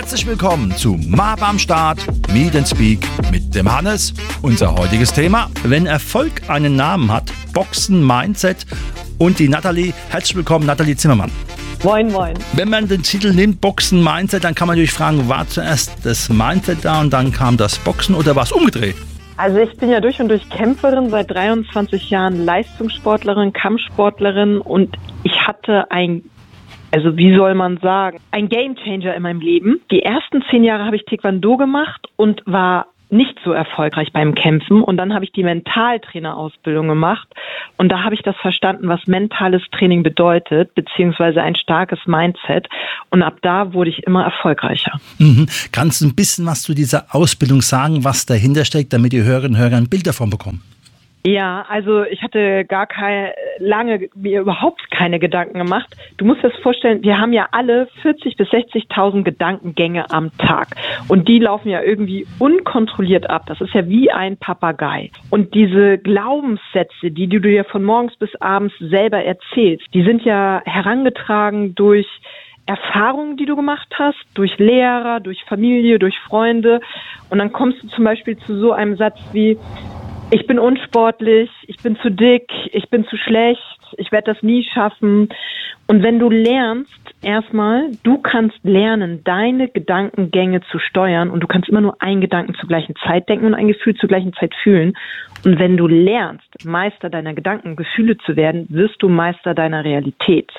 Herzlich willkommen zu MAP am Start, Meet and Speak mit dem Hannes. Unser heutiges Thema: Wenn Erfolg einen Namen hat, Boxen, Mindset und die Nathalie. Herzlich willkommen, Nathalie Zimmermann. Moin, moin. Wenn man den Titel nimmt, Boxen, Mindset, dann kann man natürlich fragen, war zuerst das Mindset da und dann kam das Boxen oder war es umgedreht? Also ich bin ja durch und durch Kämpferin, seit 23 Jahren Leistungssportlerin, Kampfsportlerin und ich hatte ein Gamechanger in meinem Leben. Die ersten 10 Jahre habe ich Taekwondo gemacht und war nicht so erfolgreich beim Kämpfen. Und dann habe ich die Mentaltrainerausbildung gemacht. Und da habe ich das verstanden, was mentales Training bedeutet, beziehungsweise ein starkes Mindset. Und ab da wurde ich immer erfolgreicher. Kannst du ein bisschen was zu dieser Ausbildung sagen, was dahinter steckt, damit die Hörerinnen und Hörer ein Bild davon bekommen? Ja, also ich hatte mir überhaupt keine Gedanken gemacht. Du musst dir das vorstellen, wir haben ja alle 40.000 bis 60.000 Gedankengänge am Tag. Und die laufen ja irgendwie unkontrolliert ab. Das ist ja wie ein Papagei. Und diese Glaubenssätze, die du dir von morgens bis abends selber erzählst, die sind ja herangetragen durch Erfahrungen, die du gemacht hast, durch Lehrer, durch Familie, durch Freunde. Und dann kommst du zum Beispiel zu so einem Satz wie: Ich bin unsportlich, ich bin zu dick, ich bin zu schlecht, ich werde das nie schaffen. Und wenn du lernst, du kannst lernen, deine Gedankengänge zu steuern und du kannst immer nur einen Gedanken zur gleichen Zeit denken und ein Gefühl zur gleichen Zeit fühlen. Und wenn du lernst, Meister deiner Gedanken, Gefühle zu werden, wirst du Meister deiner Realität.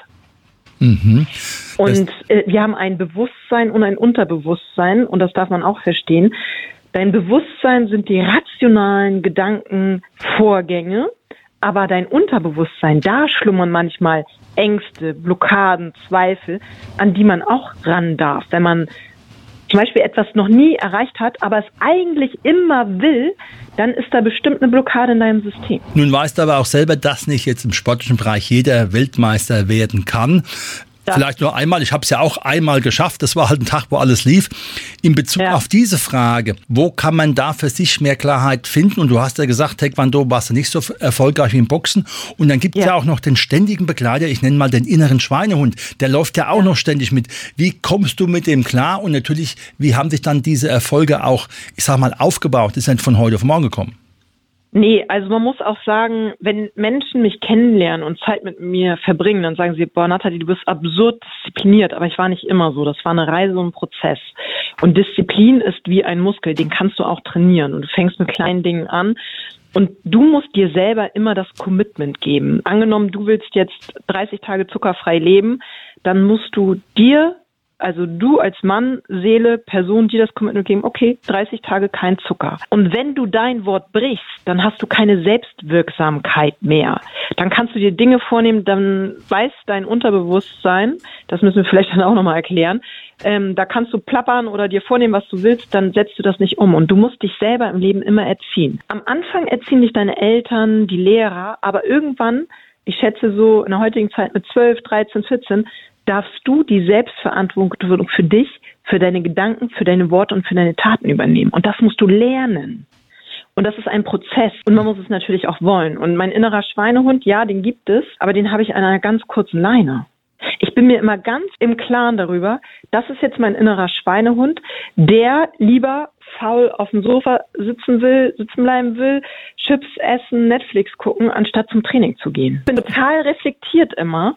Und wir haben ein Bewusstsein und ein Unterbewusstsein und das darf man auch verstehen. Dein Bewusstsein sind die rationalen Gedankenvorgänge, aber dein Unterbewusstsein, da schlummern manchmal Ängste, Blockaden, Zweifel, an die man auch ran darf. Wenn man zum Beispiel etwas noch nie erreicht hat, aber es eigentlich immer will, dann ist da bestimmt eine Blockade in deinem System. Nun weißt du aber auch selber, dass nicht jetzt im sportlichen Bereich jeder Weltmeister werden kann. Vielleicht nur einmal, ich habe es ja auch einmal geschafft, das war halt ein Tag, wo alles lief. In Bezug auf diese Frage, wo kann man da für sich mehr Klarheit finden? Und du hast ja gesagt, Taekwondo warst du nicht so erfolgreich wie im Boxen. Und dann gibt es ja auch noch den ständigen Begleiter, ich nenne mal den inneren Schweinehund. Der läuft ja auch noch ständig mit. Wie kommst du mit dem klar? Und natürlich, wie haben sich dann diese Erfolge auch, ich sag mal, aufgebaut? Ist nicht von heute auf morgen gekommen. Nee, also man muss auch sagen, wenn Menschen mich kennenlernen und Zeit mit mir verbringen, dann sagen sie: Boah, Nathalie, du bist absurd diszipliniert, aber ich war nicht immer so. Das war eine Reise und ein Prozess. Und Disziplin ist wie ein Muskel, den kannst du auch trainieren. Und du fängst mit kleinen Dingen an. Und du musst dir selber immer das Commitment geben. Angenommen, du willst jetzt 30 Tage zuckerfrei leben, dann musst du dir, also du als Mann, Seele, Person, die das Commitment geben: Okay, 30 Tage kein Zucker. Und wenn du dein Wort brichst, dann hast du keine Selbstwirksamkeit mehr. Dann kannst du dir Dinge vornehmen, dann weiß dein Unterbewusstsein, das müssen wir vielleicht dann auch nochmal erklären, da kannst du plappern oder dir vornehmen, was du willst, dann setzt du das nicht um. Und du musst dich selber im Leben immer erziehen. Am Anfang erziehen dich deine Eltern, die Lehrer, aber irgendwann, ich schätze so in der heutigen Zeit mit 12, 13, 14, darfst du die Selbstverantwortung für dich, für deine Gedanken, für deine Worte und für deine Taten übernehmen. Und das musst du lernen. Und das ist ein Prozess. Und man muss es natürlich auch wollen. Und mein innerer Schweinehund, ja, den gibt es, aber den habe ich an einer ganz kurzen Leine. Ich bin mir immer ganz im Klaren darüber, das ist jetzt mein innerer Schweinehund, der lieber faul auf dem Sofa sitzen bleiben will, Chips essen, Netflix gucken, anstatt zum Training zu gehen. Ich bin total reflektiert immer.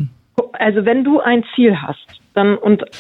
Also wenn du ein Ziel hast, dann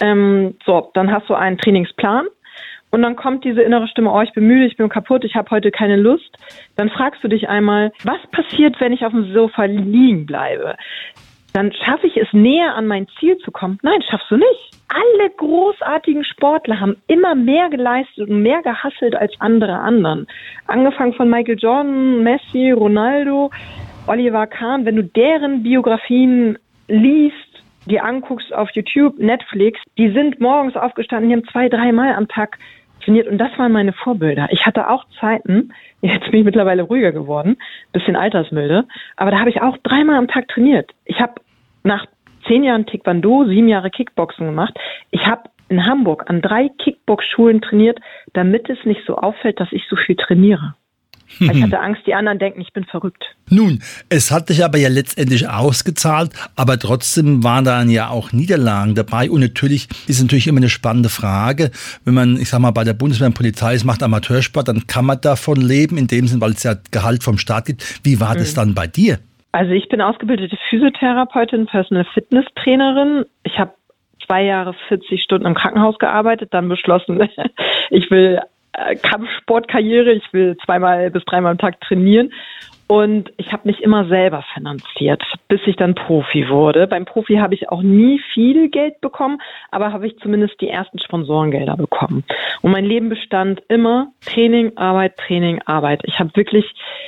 hast du einen Trainingsplan und dann kommt diese innere Stimme: Oh, ich bin müde, ich bin kaputt, ich habe heute keine Lust. Dann fragst du dich einmal: Was passiert, wenn ich auf dem Sofa liegen bleibe? Dann schaffe ich es, näher an mein Ziel zu kommen? Nein, schaffst du nicht. Alle großartigen Sportler haben immer mehr geleistet und mehr gehustelt als anderen. Angefangen von Michael Jordan, Messi, Ronaldo, Oliver Kahn. Wenn du deren Biografien liest, dir anguckst auf YouTube, Netflix, die sind morgens aufgestanden, die haben 2-3 Mal am Tag trainiert und das waren meine Vorbilder. Ich hatte auch Zeiten, jetzt bin ich mittlerweile ruhiger geworden, bisschen altersmilde, aber da habe ich auch 3 Mal am Tag trainiert. Ich habe nach 10 Jahren Taekwondo 7 Jahre Kickboxen gemacht. Ich habe in Hamburg an 3 Kickbox-Schulen trainiert, damit es nicht so auffällt, dass ich so viel trainiere. Weil ich hatte Angst, die anderen denken, ich bin verrückt. Nun, es hat dich aber ja letztendlich ausgezahlt, aber trotzdem waren dann ja auch Niederlagen dabei. Und natürlich ist natürlich immer eine spannende Frage, wenn man, ich sag mal, bei der Bundeswehr und Polizei ist, macht Amateursport, dann kann man davon leben, in dem Sinn, weil es ja Gehalt vom Staat gibt. Wie war das dann bei dir? Also ich bin ausgebildete Physiotherapeutin, Personal Fitness Trainerin. Ich habe 2 Jahre 40 Stunden im Krankenhaus gearbeitet, dann beschlossen, ich will Kampfsportkarriere, ich will 2 bis 3 Mal am Tag trainieren. Und ich habe mich immer selber finanziert, bis ich dann Profi wurde. Beim Profi habe ich auch nie viel Geld bekommen, aber habe ich zumindest die ersten Sponsorengelder bekommen. Und mein Leben bestand immer Training, Arbeit, Training, Arbeit. Ich habe wirklich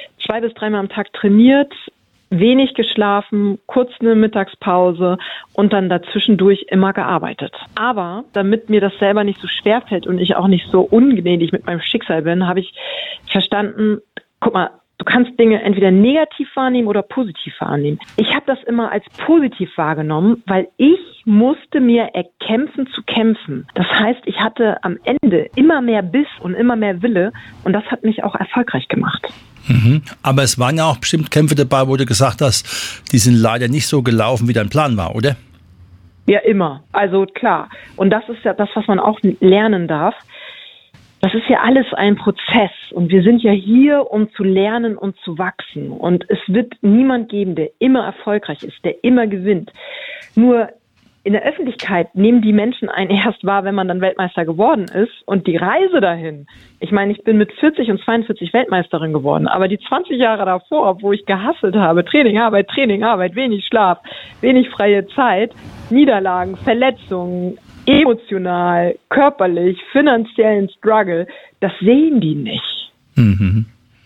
2 bis 3 Mal am Tag trainiert, wenig geschlafen, kurz eine Mittagspause und dann dazwischendurch immer gearbeitet. Aber damit mir das selber nicht so schwer fällt und ich auch nicht so ungnädig mit meinem Schicksal bin, habe ich verstanden, guck mal, du kannst Dinge entweder negativ wahrnehmen oder positiv wahrnehmen. Ich habe das immer als positiv wahrgenommen, weil ich musste mir erkämpfen zu kämpfen. Das heißt, ich hatte am Ende immer mehr Biss und immer mehr Wille und das hat mich auch erfolgreich gemacht. Mhm. Aber es waren ja auch bestimmt Kämpfe dabei, wo du gesagt hast, die sind leider nicht so gelaufen, wie dein Plan war, oder? Ja, immer. Also klar. Und das ist ja das, was man auch lernen darf. Das ist ja alles ein Prozess und wir sind ja hier, um zu lernen und zu wachsen. Und es wird niemand geben, der immer erfolgreich ist, der immer gewinnt. Nur in der Öffentlichkeit nehmen die Menschen einen erst wahr, wenn man dann Weltmeister geworden ist. Und die Reise dahin, ich meine, ich bin mit 40 und 42 Weltmeisterin geworden, aber die 20 Jahre davor, wo ich gehasselt habe, Training, Arbeit, wenig Schlaf, wenig freie Zeit, Niederlagen, Verletzungen, emotional, körperlich, finanziellen Struggle, das sehen die nicht. Mhm.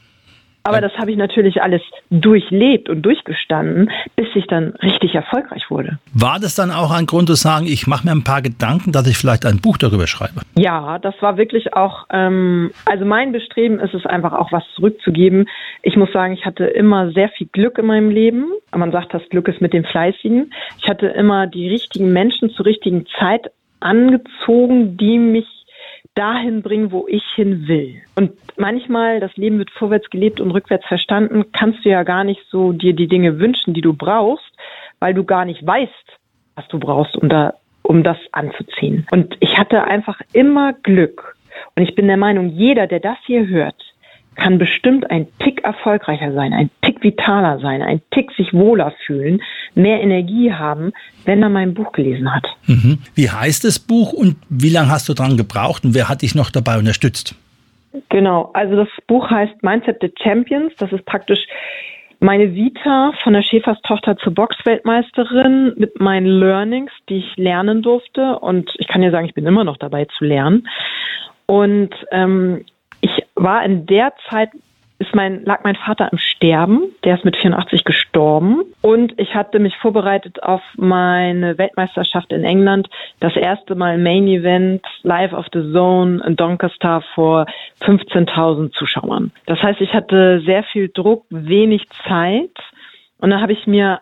Aber das habe ich natürlich alles durchlebt und durchgestanden, bis ich dann richtig erfolgreich wurde. War das dann auch ein Grund zu sagen, ich mache mir ein paar Gedanken, dass ich vielleicht ein Buch darüber schreibe? Ja, das war wirklich auch, also mein Bestreben ist es einfach auch was zurückzugeben. Ich muss sagen, ich hatte immer sehr viel Glück in meinem Leben. Man sagt, das Glück ist mit dem Fleißigen. Ich hatte immer die richtigen Menschen zur richtigen Zeit angezogen, die mich dahin bringen, wo ich hin will. Und manchmal, das Leben wird vorwärts gelebt und rückwärts verstanden, kannst du ja gar nicht so dir die Dinge wünschen, die du brauchst, weil du gar nicht weißt, was du brauchst, um das anzuziehen. Und ich hatte einfach immer Glück. Und ich bin der Meinung, jeder, der das hier hört, kann bestimmt ein Tick erfolgreicher sein, ein Tick vitaler sein, ein Tick sich wohler fühlen, mehr Energie haben, wenn er mein Buch gelesen hat. Mhm. Wie heißt das Buch und wie lange hast du dran gebraucht und wer hat dich noch dabei unterstützt? Genau, also das Buch heißt Mindset the Champions. Das ist praktisch meine Vita von der Schäferstochter zur Boxweltmeisterin mit meinen Learnings, die ich lernen durfte. Und ich kann ja sagen, ich bin immer noch dabei zu lernen. Und ich war in der Zeit, lag mein Vater im Sterben. Der ist mit 84 gestorben. Und ich hatte mich vorbereitet auf meine Weltmeisterschaft in England. Das erste Mal Main Event, Live of the Zone in Doncaster vor 15.000 Zuschauern. Das heißt, ich hatte sehr viel Druck, wenig Zeit. Und da habe ich mir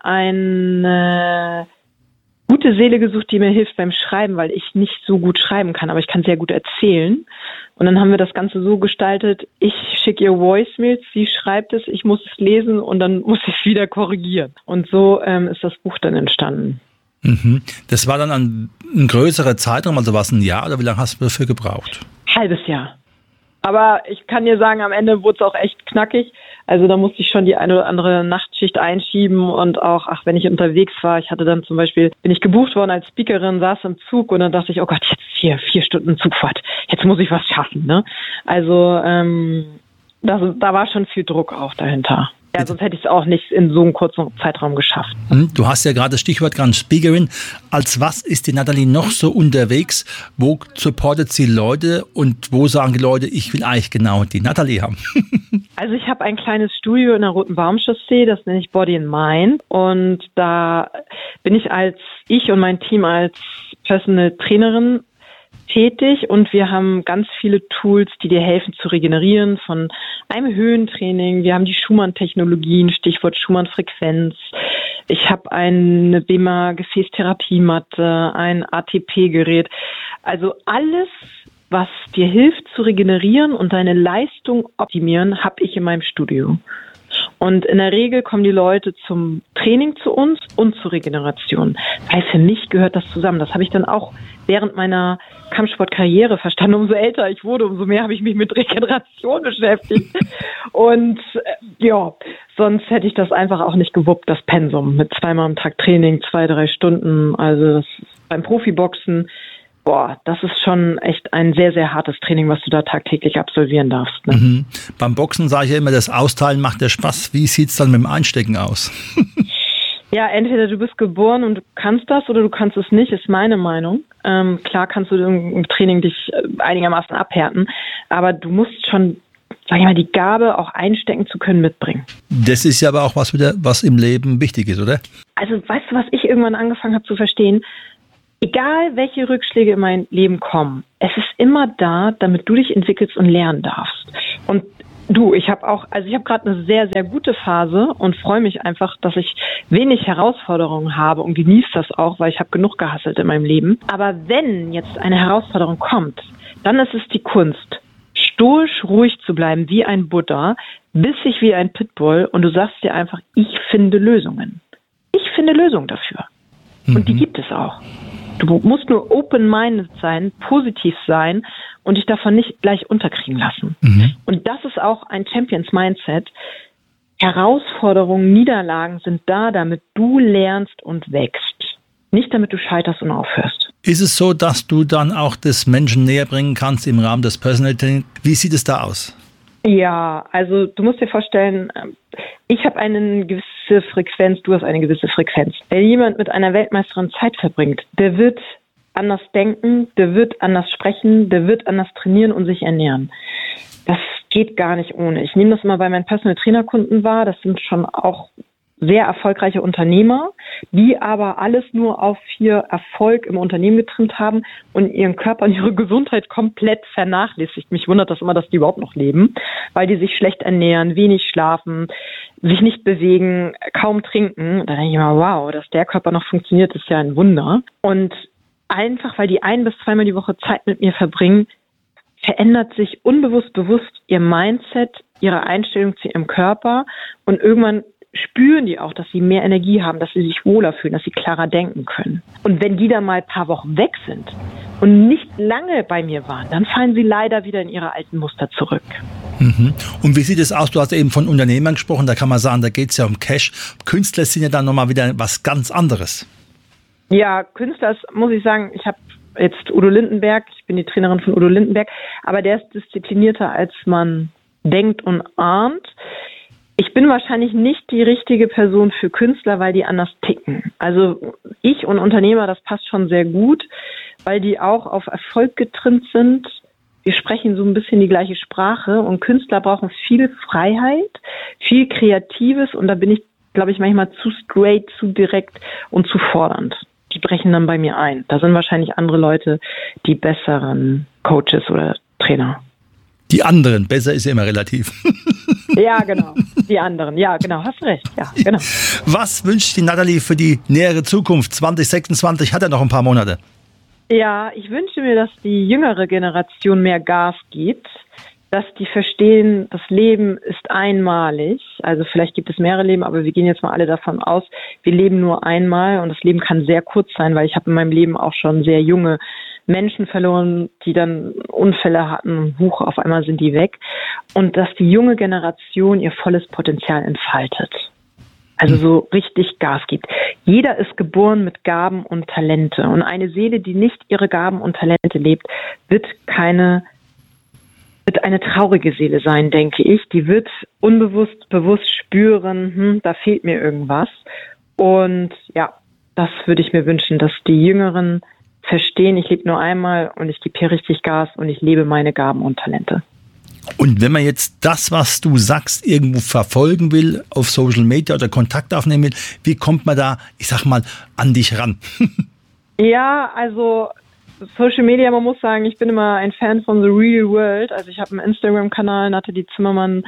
eine gute Seele gesucht, die mir hilft beim Schreiben, weil ich nicht so gut schreiben kann, aber ich kann sehr gut erzählen. Und dann haben wir das Ganze so gestaltet, ich schicke ihr Voicemails, sie schreibt es, ich muss es lesen und dann muss ich es wieder korrigieren. Und so ist das Buch dann entstanden. Mhm. Das war dann ein größerer Zeitraum, also war es ein Jahr oder wie lange hast du dafür gebraucht? Halbes Jahr. Aber ich kann dir sagen, am Ende wurde es auch echt knackig. Also da musste ich schon die eine oder andere Nachtschicht einschieben und auch, wenn ich unterwegs war, ich hatte dann zum Beispiel, bin ich gebucht worden als Speakerin, saß im Zug und dann dachte ich, oh Gott, jetzt hier 4 Stunden Zugfahrt, jetzt muss ich was schaffen, ne? Also da war schon viel Druck auch dahinter. Ja, sonst hätte ich es auch nicht in so einem kurzen Zeitraum geschafft. Du hast ja gerade das Stichwort genannt, Speakerin. Als was ist die Nathalie noch so unterwegs? Wo supportet sie Leute und wo sagen die Leute, ich will eigentlich genau die Nathalie haben? Also ich habe ein kleines Studio in der Roten Baumchaussee, das nenne ich Body and Mind. Und da bin ich und mein Team als Personal Trainerin tätig und wir haben ganz viele Tools, die dir helfen zu regenerieren, von einem Höhentraining. Wir haben die Schumann-Technologien, Stichwort Schumann-Frequenz. Ich habe eine BEMA-Gefäßtherapiematte, ein ATP-Gerät. Also alles, was dir hilft zu regenerieren und deine Leistung optimieren, habe ich in meinem Studio. Und in der Regel kommen die Leute zum Training zu uns und zur Regeneration. Weil für mich gehört das zusammen. Das habe ich dann auch während meiner Kampfsportkarriere verstanden. Umso älter ich wurde, umso mehr habe ich mich mit Regeneration beschäftigt. Und ja, sonst hätte ich das einfach auch nicht gewuppt, das Pensum. Mit 2-mal am Tag Training, 2-3 Stunden. Also das beim Profiboxen. Boah, das ist schon echt ein sehr, sehr hartes Training, was du da tagtäglich absolvieren darfst. Ne? Mhm. Beim Boxen sage ich ja immer, das Austeilen macht ja Spaß. Wie sieht's dann mit dem Einstecken aus? Ja, entweder du bist geboren und du kannst das oder du kannst es nicht, ist meine Meinung. Klar kannst du im Training dich einigermaßen abhärten, aber du musst schon, sag ich mal, die Gabe, auch einstecken zu können, mitbringen. Das ist ja aber auch was im Leben wichtig ist, oder? Also weißt du, was ich irgendwann angefangen habe zu verstehen? Egal, welche Rückschläge in mein Leben kommen, es ist immer da, damit du dich entwickelst und lernen darfst. Und du, ich habe gerade eine sehr, sehr gute Phase und freue mich einfach, dass ich wenig Herausforderungen habe und genieße das auch, weil ich habe genug gehasselt in meinem Leben. Aber wenn jetzt eine Herausforderung kommt, dann ist es die Kunst, stoisch ruhig zu bleiben wie ein Buddha, bissig wie ein Pitbull und du sagst dir einfach, ich finde Lösungen. Ich finde Lösungen dafür. Und die gibt es auch. Du musst nur open-minded sein, positiv sein und dich davon nicht gleich unterkriegen lassen. Und das ist auch ein Champions-Mindset. Herausforderungen, Niederlagen sind da, damit du lernst und wächst. Nicht damit du scheiterst und aufhörst. Ist es so, dass du dann auch das Menschen näher bringen kannst im Rahmen des Personal Training? Wie sieht es da aus? Ja, also du musst dir vorstellen, ich habe eine gewisse Frequenz, du hast eine gewisse Frequenz. Wenn jemand mit einer Weltmeisterin Zeit verbringt, der wird anders denken, der wird anders sprechen, der wird anders trainieren und sich ernähren. Das geht gar nicht ohne. Ich nehme das mal bei meinen Personal Trainer Kunden wahr, das sind schon auch sehr erfolgreiche Unternehmer, die aber alles nur auf ihr Erfolg im Unternehmen getrimmt haben und ihren Körper und ihre Gesundheit komplett vernachlässigt. Mich wundert das immer, dass die überhaupt noch leben, weil die sich schlecht ernähren, wenig schlafen, sich nicht bewegen, kaum trinken. Da denke ich immer, wow, dass der Körper noch funktioniert, ist ja ein Wunder. Und einfach, weil die 1- bis 2-mal die Woche Zeit mit mir verbringen, verändert sich unbewusst, bewusst ihr Mindset, ihre Einstellung zu ihrem Körper und irgendwann spüren die auch, dass sie mehr Energie haben, dass sie sich wohler fühlen, dass sie klarer denken können. Und wenn die dann mal ein paar Wochen weg sind und nicht lange bei mir waren, dann fallen sie leider wieder in ihre alten Muster zurück. Und wie sieht es aus? Du hast eben von Unternehmern gesprochen, da kann man sagen, da geht es ja um Cash. Künstler sind ja dann nochmal wieder was ganz anderes. Ja, Künstler, muss ich sagen, ich habe jetzt Udo Lindenberg, ich bin die Trainerin von Udo Lindenberg, aber der ist disziplinierter, als man denkt und ahnt. Ich bin wahrscheinlich nicht die richtige Person für Künstler, weil die anders ticken. Also ich und Unternehmer, das passt schon sehr gut, weil die auch auf Erfolg getrimmt sind. Wir sprechen so ein bisschen die gleiche Sprache und Künstler brauchen viel Freiheit, viel Kreatives und da bin ich, glaube ich, manchmal zu straight, zu direkt und zu fordernd. Die brechen dann bei mir ein. Da sind wahrscheinlich andere Leute die besseren Coaches oder Trainer. Die anderen, besser ist ja immer relativ. Ja, genau. Die anderen, ja, genau, hast recht. Ja, genau. Was wünscht die Natalie für die nähere Zukunft? 2026 hat ja noch ein paar Monate. Ja, ich wünsche mir, dass die jüngere Generation mehr Gas gibt, dass die verstehen, das Leben ist einmalig. Also vielleicht gibt es mehrere Leben, aber wir gehen jetzt mal alle davon aus, wir leben nur einmal und das Leben kann sehr kurz sein, weil ich habe in meinem Leben auch schon sehr junge Menschen verloren, die dann Unfälle hatten, huch, auf einmal sind die weg. Und dass die junge Generation ihr volles Potenzial entfaltet. Also so richtig Gas gibt. Jeder ist geboren mit Gaben und Talente. Und eine Seele, die nicht ihre Gaben und Talente lebt, wird eine traurige Seele sein, denke ich. Die wird unbewusst, bewusst spüren, da fehlt mir irgendwas. Und ja, das würde ich mir wünschen, dass die Jüngeren verstehen, ich lebe nur einmal und ich gebe hier richtig Gas und ich lebe meine Gaben und Talente. Und wenn man jetzt das, was du sagst, irgendwo verfolgen will, auf Social Media oder Kontakt aufnehmen will, wie kommt man da, ich sag mal, an dich ran? Ja, also Social Media, man muss sagen, ich bin immer ein Fan von The Real World. Also ich habe einen Instagram-Kanal, Natalie Zimmermann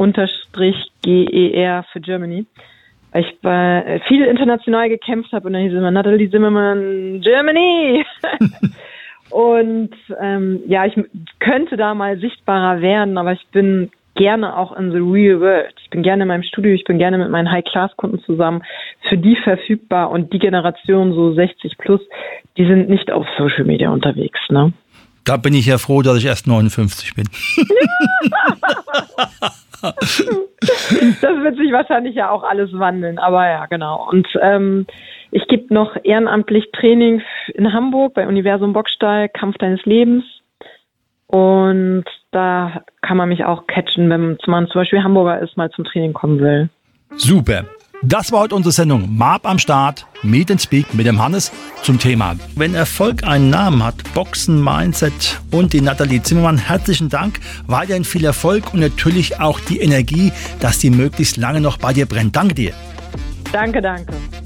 _GER für Germany. Weil ich viel international gekämpft habe und dann hieß es immer Natalie Zimmermann Germany. Und ich könnte da mal sichtbarer werden, aber ich bin gerne auch in the real world. Ich bin gerne in meinem Studio, ich bin gerne mit meinen High-Class-Kunden zusammen, für die verfügbar, und die Generation so 60 plus, die sind nicht auf Social Media unterwegs, ne? Da bin ich ja froh, dass ich erst 59 bin. Das wird sich wahrscheinlich ja auch alles wandeln, aber ja, genau. Und ich gebe noch ehrenamtlich Training in Hamburg bei Universum Bockstall, Kampf deines Lebens. Und da kann man mich auch catchen, wenn man zum Beispiel Hamburger ist, mal zum Training kommen will. Super. Das war heute unsere Sendung Marb am Start, Meet and Speak mit dem Hannes zum Thema: Wenn Erfolg einen Namen hat, Boxen, Mindset und die Nathalie Zimmermann. Herzlichen Dank, weiterhin viel Erfolg und natürlich auch die Energie, dass die möglichst lange noch bei dir brennt. Danke dir. Danke.